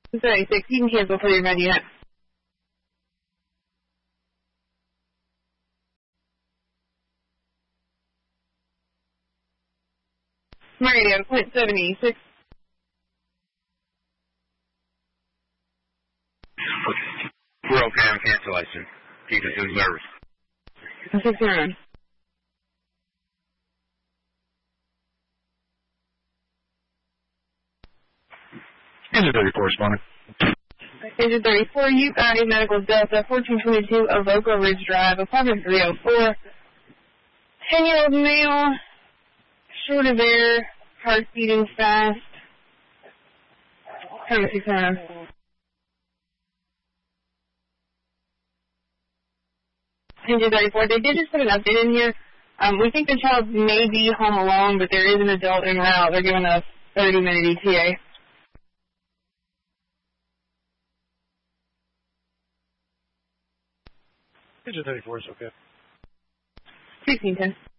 36, you can cancel for your med unit. Radio, point 76. We're okay on cancellation. Keep us in service. 69. Engine 34 responding. Engine 34, you got a medical Delta 1422 Avoca Ridge Drive, apartment 304. 10-year-old male, short of air, heart beating fast. Kind of 600. Engine 34, they did just put an update in here. We think the child may be home alone, but there is an adult en route. They're giving us 30-minute ETA. Engine 34 is okay. 1610.